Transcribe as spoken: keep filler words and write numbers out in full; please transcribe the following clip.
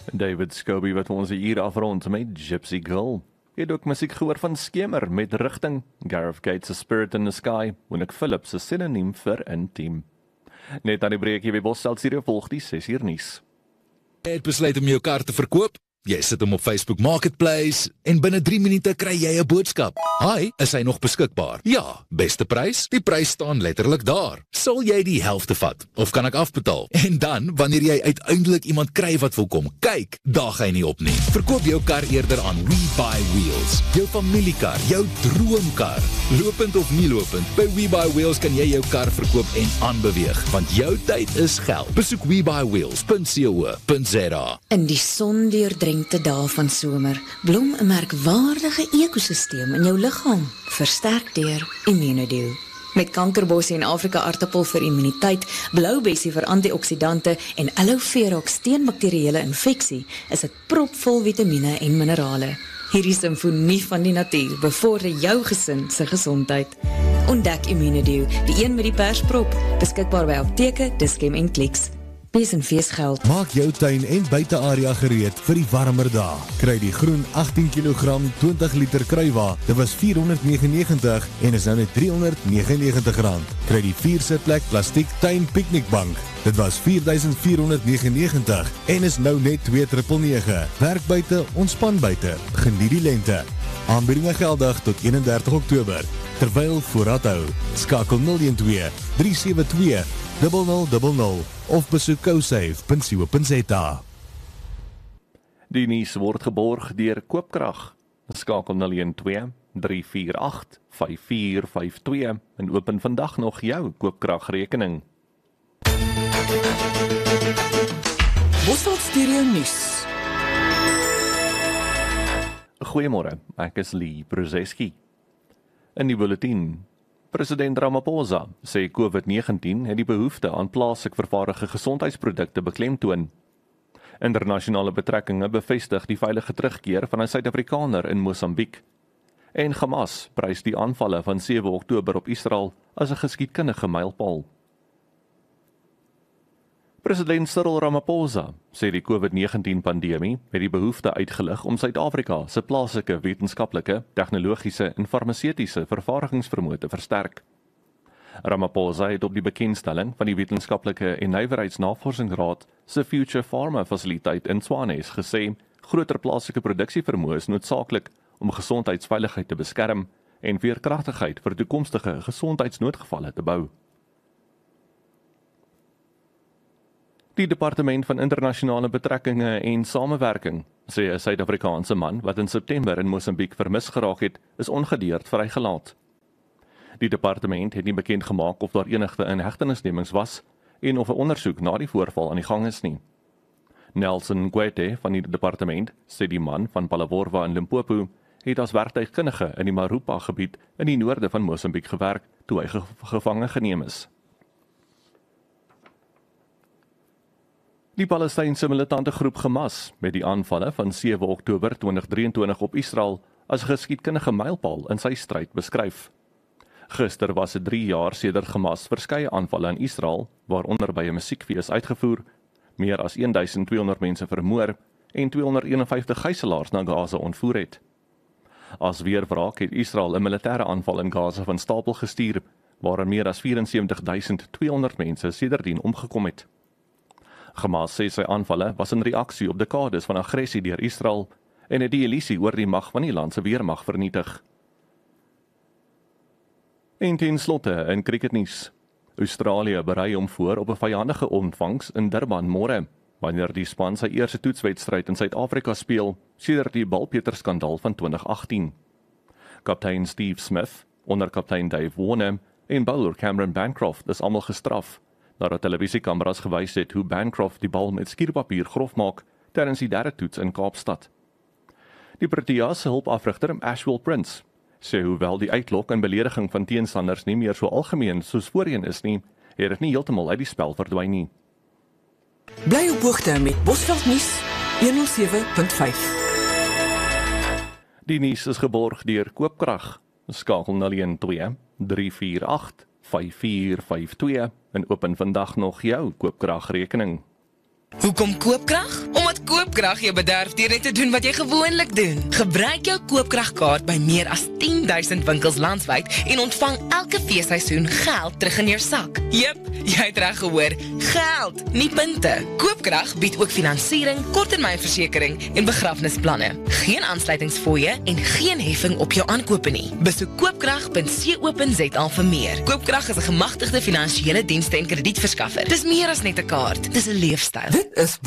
David Scobie wat ons hier afrond met Gypsy Girl. Jy het ook musiek gehoor van Skemer met Rigting, Gareth Gates' Spirit in the Sky, Winnick Phillips' synoniem vir intiem. Net aan die breek hier by Bosveld Studio volg die ses uur nuus. Jy het besluit om jou kar te verkoop? Jy sit hom op Facebook Marketplace en binne drie minute kry jy 'n boodskap. Hi, is hy nog beskikbaar? Ja, beste prys? Die prys staan letterlik daar. Sal jy die helfte vat of kan ek afbetaal? En dan, wanneer jy uiteindelik iemand kry wat wil kom kyk, daag hy nie op nie. Verkoop jou kar eerder aan WeBuyWheels. Jou familiekar, jou droomkar. Lopend of nie lopend, by WeBuyWheels kan jy jou kar verkoop en aanbeweeg, want jou tyd is geld. Besoek we buy wheels punt co punt za. In die son deurdrenkte dae van somer, blom 'n merkwaardige ekosisteem in jou liggaam, versterk deur Immunodew. Met kankerbossie en Afrika aartappel vir immuniteit, bloubessie vir antioksidante en aloe vera teen bakterieële infeksie, is dit propvol vitamiene en minerale. Hierdie simfonie van die natuur bevorder jou gesin se gesondheid. Ontdek Immunodew, die een met die persprop, beskikbaar by apteke, Dischem en Clicks. Pes en feesgeld. Maak jou tuin en buitearea gereed vir die warmer dae. Kry die groen agttien kilogram twintig liter kruiwa. Dit was vierhonderdnegenennegentig en is nou net driehonderdnegenennegentig rand. Kry die vier sitplek plastiek tuin piknikbank. Dit was vier duisend vierhonderd negenennegentig en is nou net twee negen negen. Werk buite, ontspan buite. Geniet die lente. Aanbiedinge geldig tot eenendertig Oktober. Terwyl voorraad hou. Skakel nul een twee drie sewe twee nul nul nul nul of besoek cosafe punt co punt za. Die nuus word geborg deur Koopkrag. Skakel nul een twee drie vier agt vyf vier vyf twee en open vandag nog jou Koopkragrekening. Bosveld Studio Nuus. Goeiemôre, ek is Lee Bruzeski. In die bulletin. President Ramaphosa sê COVID negentien het die behoefte aan plaaslik vervaardigde gesondheidsprodukte beklemtoon. Internasionale betrekkinge bevestig die veilige terugkeer van 'n Suid-Afrikaner in Mosambiek. En Hamas prys die aanvalle van sewe Oktober op Israel as 'n geskiedkundige mylpaal. President Cyril Ramaphosa sê die COVID negentien pandemie het die behoefte uitgelig om Suid-Afrika se plaaslike wetenskaplike, tegnologiese en farmaseutiese vervaardigingsvermoë te versterk. Ramaphosa het op die bekendstelling van die Wetenskaplike en Nywerheidsnavorsingsraad se Future Pharma fasiliteit in Swanes gesê, groter plaaslike produksievermoë is noodsaaklik om gesondheidsveiligheid te beskerm en veerkragtigheid vir toekomstige gesondheidsnoodgevalle te bou. Die Departement van Internasionale Betrekkinge en Samewerking sê 'n Suid-Afrikaanse man wat in September in Mosambiek vermis geraak het, is ongedeerd vrygelaat. Die departement het nie bekend gemaak of daar enige inhegtenisnemings was en of 'n ondersoek na die voorval aan die gang is nie. Nelson Gwete van die departement sê die man van Palaworwa in Limpopo het as werktuigkundige in die Marupa gebied in die noorde van Mosambiek gewerk toe hy ge gevange geneem is. Die Palestynse militante groep Hamas met die aanvalle van sewe Oktober tweeduisend drieëntwintig op Israel as geskiedkundige mylpaal in sy stryd beskryf. Gister was dit drie jaar sedert Hamas verskeie aanvalle in Israel, waaronder by 'n musiekfees uitgevoer, meer as een duisend tweehonderd mense vermoor en tweehonderdeenenvyftig gijslaers na Gaza ontvoer het. As weerwraak het Israel 'n militêre aanval in Gaza van stapel gestuur, waarin meer as vyf-en-sewentig duisend tweehonderd mense sedertdien omgekom het. Hamas sê sy aanvalle was in reaksie op dekades van aggressie deur Israel en het die illusie oor die mag van die land se weermag vernietig. En ten slotte in cricketnuus. Australië berei hom voor op 'n vyandige ontvangs in Durban môre, wanneer die span sy eerste toetswedstryd in Suid-Afrika speel sedert die balpeter-skandaal van twintig agttien. Kaptein Steve Smith, onderkaptein Dave Warner en bowler Cameron Bancroft is almal gestraf, nadat televisiekameras gewys het hoe Bancroft die bal met skierpapier grof maak tydens die derde toets in Kaapstad. Die Proteas se hulpafrigter Ashwell Prince sê hoewel die uitlok en belediging van teenstanders nie meer so algemeen soos voorheen is nie, het dit nie heeltemal uit die spel verdwyn nie. Bly op hoogte met Bosveld Nuus honderdsewe punt vyf. Die nuus is geborg deur Koopkrag. Skakel nul een twee drie vier agt vyf vier vyf twee en open vandag nog jou Koopkragrekening. Hoekom Koopkrag? Omdat Koopkrag jou bederf deur net te doen wat jy gewoonlik doen. Gebruik jou Koopkragkaart by meer as tien duisend winkels landwyd en ontvang elke feesseisoen geld terug in jou sak. Jep, jy het reg gehoor, geld, nie punte. Koopkrag bied ook finansiering, korttermynversekering en begrafnisplanne. Geen aansluitingsfooie en geen heffing op jou aankope nie. Besoek koopkrag punt co punt za vir meer. Koopkrag is 'n gemagtigde finansiële dienste en kredietverskaffer. Dis meer as net 'n kaart, dis 'n leefstyl. Dit is